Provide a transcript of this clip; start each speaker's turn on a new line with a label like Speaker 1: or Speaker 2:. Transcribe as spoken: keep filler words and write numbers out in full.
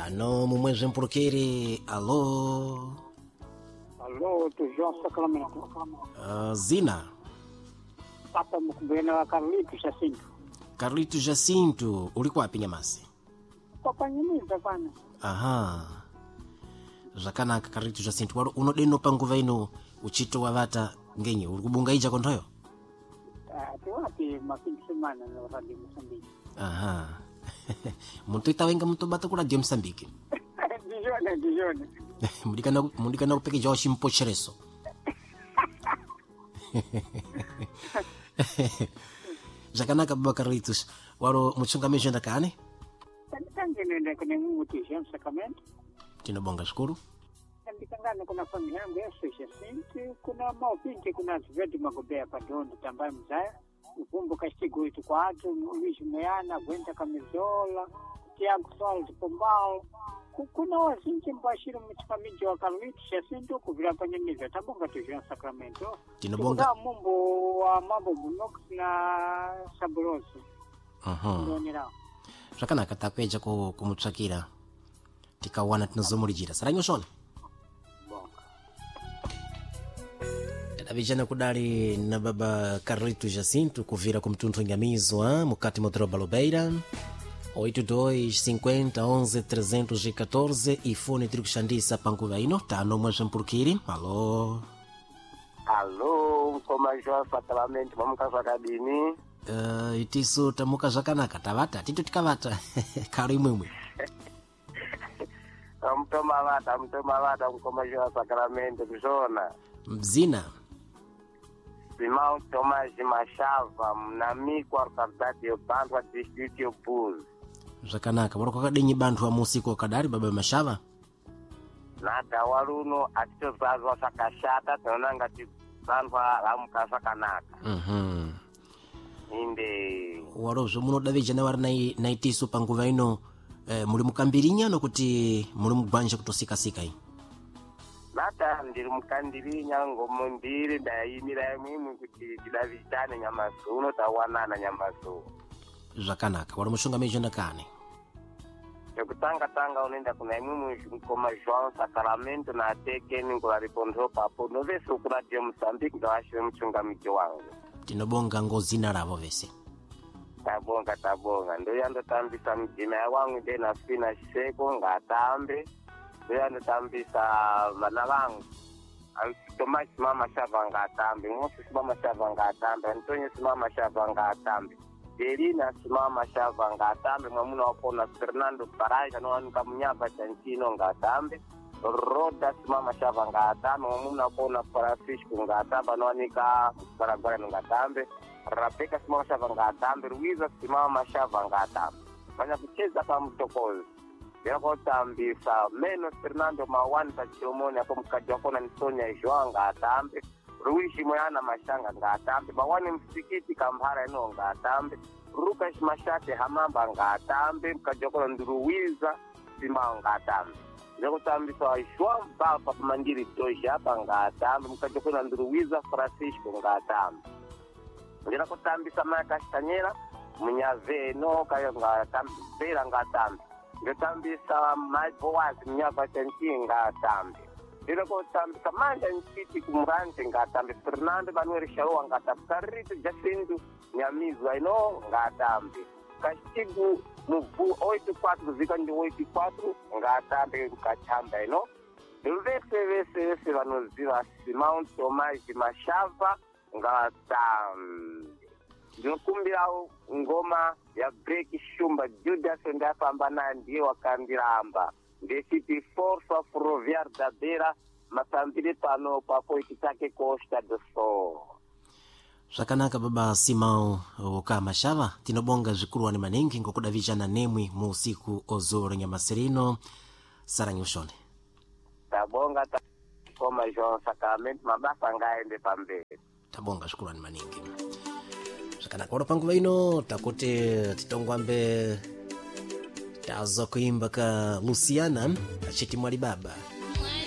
Speaker 1: Ano mumweze mpulukiri. Alô.
Speaker 2: Alô, tu João Sacramento.
Speaker 1: Uh, zina
Speaker 2: Papa mkumbena wa Carlito Jacinto.
Speaker 1: Carlito Jacinto, ulikuwa wapi Nyamasi?
Speaker 2: Papa nyimiza bana.
Speaker 1: Aha. Zakanaka Carlito Jacinto walo unodeno panguva ino uchito wa vata ngenye ulikubunga ija kontoyo?
Speaker 2: Ah, tiwati mapingi semana na radio Mozambique.
Speaker 1: Aha. Muntu itawenga mtu bata kula radio Mozambique.
Speaker 2: Dijone, dijone.
Speaker 1: Mudikana mudikana upeke jawa shimpo chereso. Zakanaka baba Carlitos walo muchunga mejenda kane?
Speaker 2: Tangi nenda kwenye muti João Sacramento.
Speaker 1: Tinobonga shukuru.
Speaker 2: Ndikangana kuna familia yangu ya Jacinto, kuna maupinti, kuna Zvedi Magobea Padondo tambaye mzaya. Uvumbu kastigo itu kwa atu, Luiz Moyana, Gwenta Camisola, Tiago Soares Pombal. Kuna wazinti mbashiro mchikamiji wa Carlito Jacinto kuvila panyemiza tabonga tu João Sacramento.
Speaker 1: Tinobonga.
Speaker 2: Tukuda mumbo wa mambo Bunox na Sabroso.
Speaker 1: Aha.
Speaker 2: Ndonirao.
Speaker 1: Zakanaka takweja ku kumutsakira. Tikawana tinozomulijira. Saranyo shone. Vijana kudali na baba Carlito Jacinto kuvira kumtuntu nyamizwa mukati modroba Lobeira oito dois cinquenta onze trezentos e quatorze e fone trikushandisa panguva ino tano mwezi mpulukiri. Alô.
Speaker 3: Alô, mkoma João Sacramento mamuka zakadini.
Speaker 1: Uh, itiso tamuka zakanaka tavata tito tikavata karo imwemwe.
Speaker 3: Mtoma vata mtoma vata mkoma João Sacramento kuzona
Speaker 1: mzina
Speaker 3: Simão Tomás Machava mnamiko arkardati yobandwa district yobuzi
Speaker 1: zakanaka wala kwakadenye bantu wa musiko kadari baba Machava
Speaker 3: nada waluno atitozazwa sakashata tonanga tibandwa lamukashakanaka
Speaker 1: mhm
Speaker 3: inde
Speaker 1: walozo muno davijana wari nai naitiso panguva ino eh, muli mukambirinya nokuti muli mugwanja kutosikasika iyi
Speaker 3: nata ndiri mukandirinya ngomo ndiri ndayimira imwe kuti tidavitane nyamaso uno tawanana nyamaso
Speaker 1: zvakanaka wali mushonga mejenda kane
Speaker 3: ekutanga tanga unoenda kuna imwe mukoma João Sacramento na tekeni ngolaripondo papo novese ukuradio Mozambique ngawashire muchungamiji wangu
Speaker 1: tinobonga ngozina ravo vese
Speaker 3: tabonga tabonga ndoyandotambisa mjina wangu ndena sina sheko ngatambe ndoyandotambisa vana vangu Tomás Mama Machava ngatambe Moses Mama Machava ngatambe Antonio Mama Machava ngatambe Delina Mama Machava ngatambe mwamuna wapona Fernando Paraja nowanika munyapa chanchino ngatambe Roda Mama Machava ngatambe mwamuna wapona Francisco ngatambe nowanika Baragara ngatambe Rebecca Mama Machava ngatambe Luiza Mama Machava ngatambe vanya kucheza pa mtokozi yakotambisa Menos Fernando Mawani Pachomoni hapo mkaji wako na Sonia João ngatambe Ruishi Moyana Mashanga ngatambe Mawani Msikiti Kamhara ino ngatambe Rukash Mashate Hamamba ngatambe mkaji wako na Nduruwiza Simao ngatambe yakotambisa João Baba Mandiri Toshi hapa ngatambe mkaji wako na Nduruwiza Francisco ngatambe yakotambisa Maya Kastanyera Munyaveno kayo ngatambe Bera ngatambe ngetambisa maipowazi mnyapa chanchinga tambe ndiko tambisa manja nchiti kumrante ngatambe Fernando Manuel Sharoa ngatambe Carlito Jacinto nyamizwa ino ngatambe kastigu muvu oito quatro zikandi oito quatro ngatambe kachamba ino vese vese vese vanoziva Simão Tomás Machava ngatambe ndinokumbirawo ngoma ya break shumba Judas ndafamba naye ndiye wakandiramba ndechiti força ferroviária da Beira masambire pano papo ikitake Costa do Sol.
Speaker 1: zvakanaka baba Simão Oka Machava tinobonga zvikuru wani maningi ngokuda vijana nemwi mu usiku ozoro nyamasirino saranyoshone
Speaker 3: tabonga ta koma João Sacramento mabasa ngaende pambele
Speaker 1: tabonga zvikuru wani maningi zvakanaka waro panguva ino takuti titongwambe tazo kuimba ka Luciana achiti mwali baba